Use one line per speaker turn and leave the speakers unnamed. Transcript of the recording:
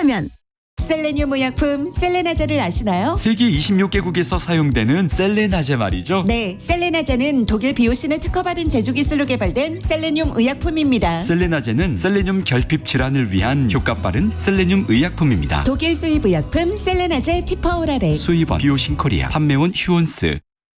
하면
셀레늄 의약품 셀레나제를 아시나요?
세계 26개국에서 사용되는 셀레나제 말이죠.
네, 셀레나제는 독일 비오신을 특허받은 제조 기술로 개발된 셀레늄 의약품입니다.
셀레나제는 셀레늄 결핍 질환을 위한 효과 빠른 셀레늄 의약품입니다.
독일 수입 의약품 셀레나제 티퍼오라레.
수입원 비오신 코리아, 판매원 휴온스.